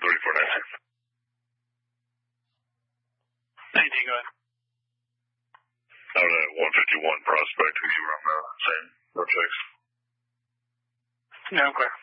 3496. AD, go ahead. Out at 151 Prospect, who you were on the same road checks. Yeah, I'm clear.